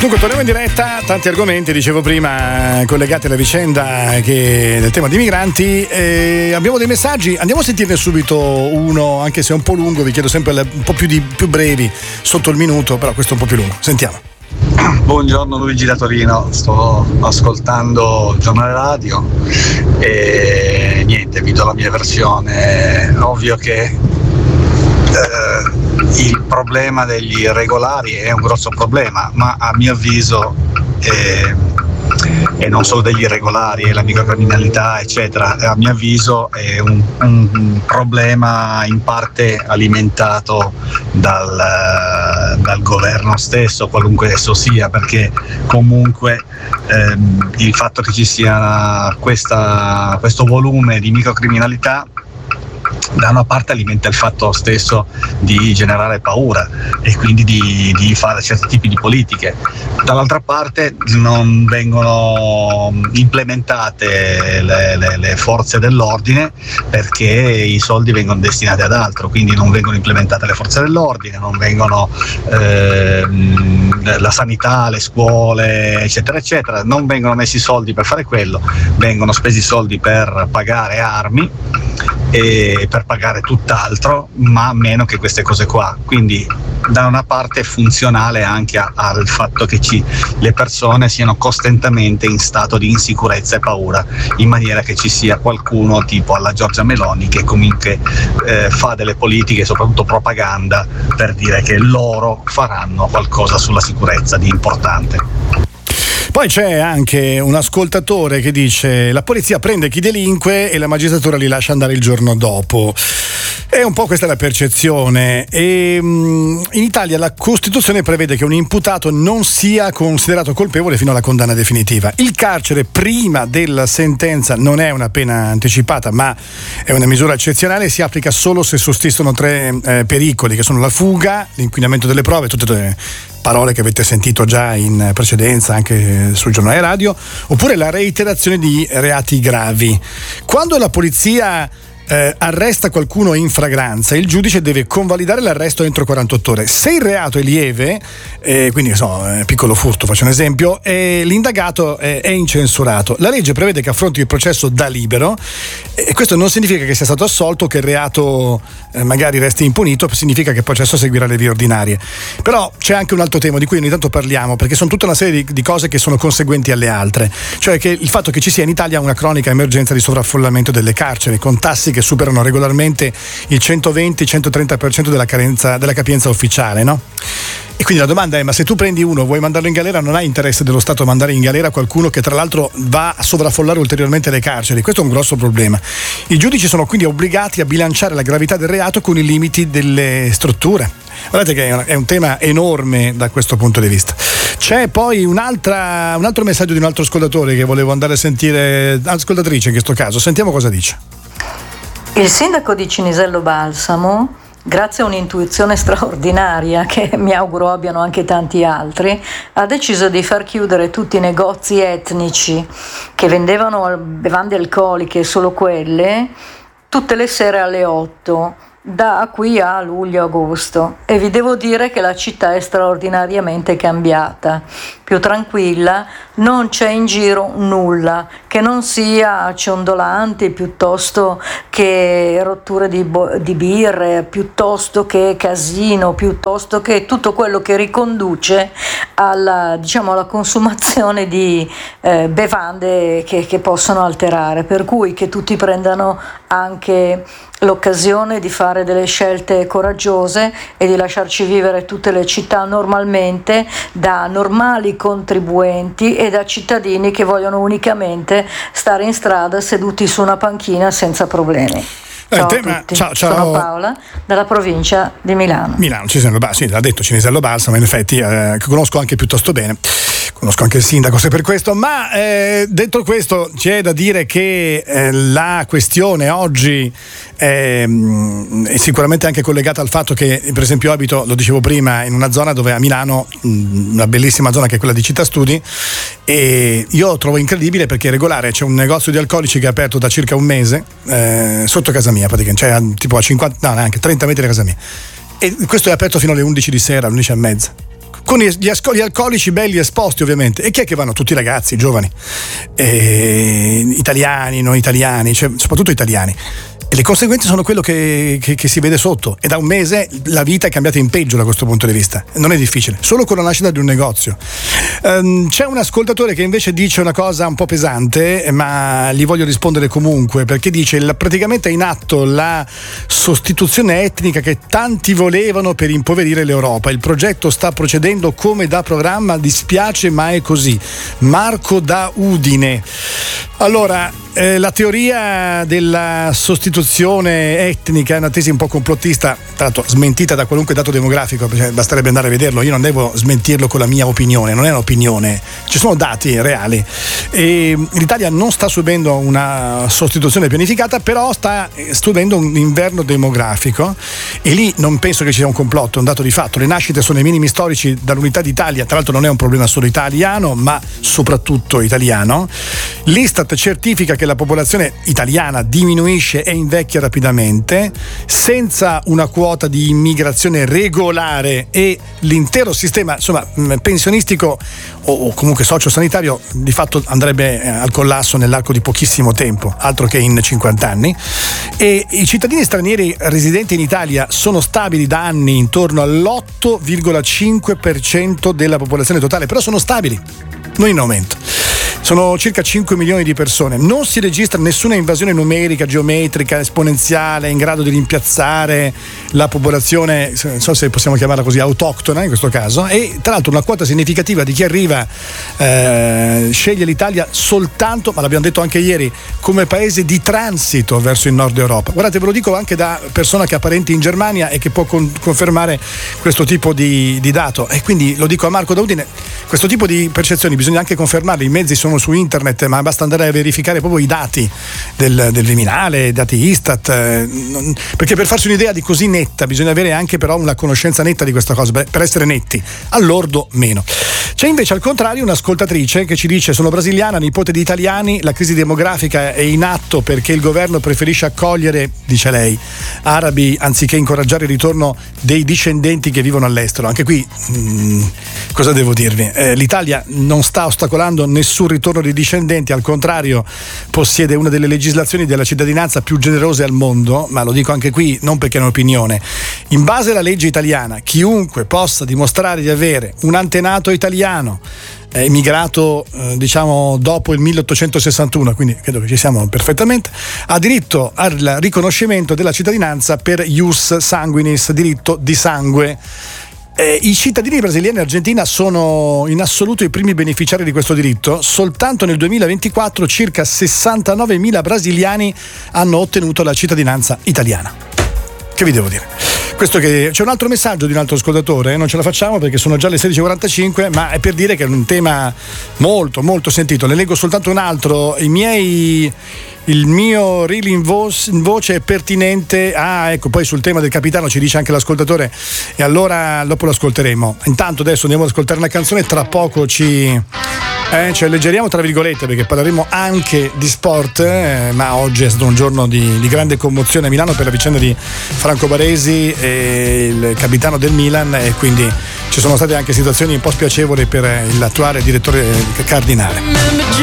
Dunque torniamo in diretta, tanti argomenti, dicevo prima, collegati alla vicenda del tema dei migranti. Abbiamo dei messaggi, andiamo a sentirne subito uno, anche se è un po' lungo, vi chiedo sempre un po' più brevi, sotto il minuto, però questo è un po' più lungo. Sentiamo. Buongiorno, Luigi da Torino, sto ascoltando il giornale radio e niente, vi do la mia versione. Ovvio che il problema degli irregolari è un grosso problema, ma a mio avviso e non solo degli irregolari e la microcriminalità eccetera, a mio avviso è un problema in parte alimentato dal governo stesso, qualunque esso sia, perché comunque il fatto che ci sia questo volume di microcriminalità da una parte alimenta il fatto stesso di generare paura e quindi di fare certi tipi di politiche, dall'altra parte non vengono implementate le forze dell'ordine perché i soldi vengono destinati ad altro, quindi non vengono implementate le forze dell'ordine, non vengono la sanità, le scuole eccetera eccetera, non vengono messi soldi per fare quello, vengono spesi soldi per pagare armi e per pagare tutt'altro, ma meno che queste cose qua. Quindi da una parte è funzionale anche al fatto che le persone siano costantemente in stato di insicurezza e paura, in maniera che ci sia qualcuno tipo alla Giorgia Meloni che comunque fa delle politiche, soprattutto propaganda, per dire che loro faranno qualcosa sulla sicurezza di importante. Poi c'è anche un ascoltatore che dice: la polizia prende chi delinque e la magistratura li lascia andare il giorno dopo. È un po' questa la percezione. E in Italia la Costituzione prevede che un imputato non sia considerato colpevole fino alla condanna definitiva. Il carcere prima della sentenza non è una pena anticipata, ma è una misura eccezionale e si applica solo se sussistono tre pericoli, che sono la fuga, l'inquinamento delle prove, tutte le parole che avete sentito già in precedenza anche sul giornale radio, oppure la reiterazione di reati gravi. Quando la polizia arresta qualcuno in fragranza, il giudice deve convalidare l'arresto entro 48 ore. Se il reato è lieve, quindi piccolo furto, faccio un esempio, l'indagato è incensurato. La legge prevede che affronti il processo da libero, e questo non significa che sia stato assolto o che il reato magari resti impunito, significa che il processo seguirà le vie ordinarie. Però c'è anche un altro tema di cui ogni tanto parliamo, perché sono tutta una serie di cose che sono conseguenti alle altre, cioè che il fatto che ci sia in Italia una cronica emergenza di sovraffollamento delle carceri, con tassi che superano regolarmente il 120-130% della capienza ufficiale, no? E quindi la domanda è: ma se tu prendi uno, vuoi mandarlo in galera, non hai interesse dello Stato a mandare in galera qualcuno che tra l'altro va a sovraffollare ulteriormente le carceri? Questo è un grosso problema. I giudici sono quindi obbligati a bilanciare la gravità del reato con i limiti delle strutture. Guardate che è un tema enorme da questo punto di vista. C'è poi un altro messaggio di un altro ascoltatore che volevo andare a sentire, ascoltatrice in questo caso. Sentiamo cosa dice. Il sindaco di Cinisello Balsamo, grazie a un'intuizione straordinaria che mi auguro abbiano anche tanti altri, ha deciso di far chiudere tutti i negozi etnici che vendevano bevande alcoliche, solo quelle, tutte le sere alle 8, da qui a luglio-agosto, e vi devo dire che la città è straordinariamente cambiata, più tranquilla, non c'è in giro nulla che non sia ciondolanti, piuttosto che rotture di birre, piuttosto che casino, piuttosto che tutto quello che riconduce alla consumazione di bevande che possono alterare, per cui che tutti prendano anche l'occasione di fare delle scelte coraggiose e di lasciarci vivere tutte le città normalmente, da normali contribuenti e da cittadini che vogliono unicamente stare in strada seduti su una panchina senza problemi. Ciao a tutti. Ciao. Sono Paola dalla provincia di Milano. Sì, l'ha detto Cinisello Balsamo, in effetti che conosco anche piuttosto bene. Conosco anche il sindaco, se per questo, ma dentro questo c'è da dire che la questione oggi è sicuramente anche collegata al fatto che, per esempio, abito, lo dicevo prima, in una zona dove a Milano, una bellissima zona che è quella di Città Studi, e io trovo incredibile perché è regolare, c'è un negozio di alcolici che è aperto da circa un mese sotto casa mia, praticamente, cioè tipo a 50, no, neanche 30 metri da casa mia, e questo è aperto fino alle 11 di sera, alle 11:30. con gli alcolici belli esposti ovviamente. E chi è che vanno? Tutti i ragazzi giovani, italiani, non italiani, cioè soprattutto italiani. E le conseguenze sono quello che si vede sotto, e da un mese la vita è cambiata in peggio da questo punto di vista. Non è difficile, solo con la nascita di un negozio. C'è un ascoltatore che invece dice una cosa un po' pesante, ma gli voglio rispondere comunque, perché dice: praticamente è in atto la sostituzione etnica che tanti volevano per impoverire l'Europa. Il progetto sta procedendo come da programma, dispiace ma è così. Marco da Udine. Allora, la teoria della sostituzione etnica è una tesi un po' complottista, tra l'altro smentita da qualunque dato demografico, perché basterebbe andare a vederlo. Io non devo smentirlo con la mia opinione, non è un'opinione, ci sono dati reali. E l'Italia non sta subendo una sostituzione pianificata, però sta subendo un inverno demografico, e lì non penso che ci sia un complotto, è un dato di fatto. Le nascite sono ai minimi storici dall'unità d'Italia, tra l'altro non è un problema solo italiano, ma soprattutto italiano. L'Istat certifica che la popolazione italiana diminuisce e invecchia rapidamente. Senza una quota di immigrazione regolare e l'intero sistema, insomma, pensionistico o comunque sociosanitario di fatto andrebbe al collasso nell'arco di pochissimo tempo, altro che in 50 anni. E i cittadini stranieri residenti in Italia sono stabili da anni intorno all'8,5% della popolazione totale, però sono stabili, non in aumento. Sono circa 5 milioni di persone. Non si registra nessuna invasione numerica, geometrica, esponenziale in grado di rimpiazzare la popolazione, non so se possiamo chiamarla così, autoctona in questo caso. E tra l'altro una quota significativa di chi arriva sceglie l'Italia soltanto, ma l'abbiamo detto anche ieri, come paese di transito verso il nord Europa. Guardate, ve lo dico anche da persona che ha parenti in Germania e che può confermare questo tipo di dato. E quindi lo dico a Marco da Udine: questo tipo di percezioni bisogna anche confermarle. I mezzi sono su internet, ma basta andare a verificare proprio i dati del Viminale, i dati Istat, perché per farsi un'idea di così netta bisogna avere anche però una conoscenza netta di questa cosa, per essere netti, all'ordo meno. C'è invece al contrario un'ascoltatrice che ci dice: sono brasiliana, nipote di italiani, la crisi demografica è in atto perché il governo preferisce accogliere, dice lei, arabi anziché incoraggiare il ritorno dei discendenti che vivono all'estero. Anche qui cosa devo dirvi? L'Italia non sta ostacolando nessun ritorno di discendenti, al contrario possiede una delle legislazioni della cittadinanza più generose al mondo, ma lo dico anche qui non perché è un'opinione. In base alla legge italiana, chiunque possa dimostrare di avere un antenato italiano emigrato diciamo dopo il 1861, quindi credo che ci siamo perfettamente, ha diritto al riconoscimento della cittadinanza per ius sanguinis, diritto di sangue. I cittadini brasiliani e argentina sono in assoluto i primi beneficiari di questo diritto. Soltanto nel 2024 circa 69.000 brasiliani hanno ottenuto la cittadinanza italiana. Che vi devo dire? Questo che c'è un altro messaggio di un altro ascoltatore, non ce la facciamo perché sono già le 16:45, ma è per dire che è un tema molto molto sentito. Ne leggo soltanto un altro. Il mio reel in voce è pertinente. Ecco, poi sul tema del capitano ci dice anche l'ascoltatore, e allora dopo lo ascolteremo. Intanto adesso andiamo ad ascoltare una canzone, tra poco ci alleggeriamo tra virgolette, perché parleremo anche di sport, ma oggi è stato un giorno di grande commozione a Milano per la vicenda di Franco Baresi, il capitano del Milan, e quindi ci sono state anche situazioni un po' spiacevoli per l'attuale direttore Cardinale.